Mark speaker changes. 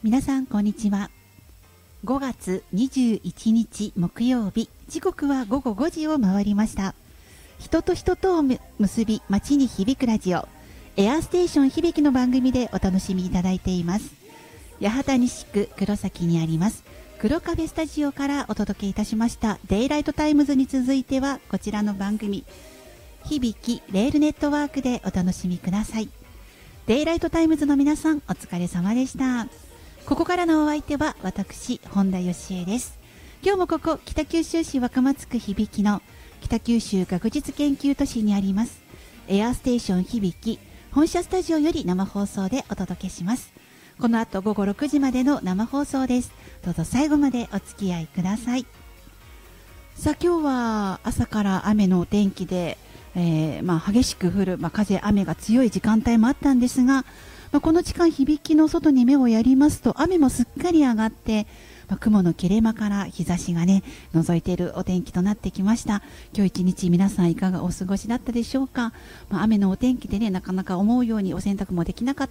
Speaker 1: 皆さんこんにちは。5月21日木曜日、時刻は午後5時を回りました。人と人とを結び街に響くラジオ、エアーステーション響きの番組でお楽しみいただいています。八幡西区黒崎にあります黒壁スタジオからお届けいたしましたデイライトタイムズに続いては、こちらの番組響きレールネットワークでお楽しみください。デイライトタイムズの皆さん、お疲れ様でした。ここからのお相手は私本田義恵です。今日もここ北九州市若松区響きの北九州学術研究都市にありますエアーステーション響き本社スタジオより生放送でお届けします。この後午後6時までの生放送です。どうぞ最後までお付き合いください。さあ、今日は朝から雨のお天気で、激しく降る、風雨が強い時間帯もあったんですが、この時間響きの外に目をやりますと雨もすっかり上がって、雲の切れ間から日差しがね覗いているお天気となってきました。今日一日皆さんいかがお過ごしだったでしょうか。雨のお天気でね、なかなか思うようにお洗濯もできなかっ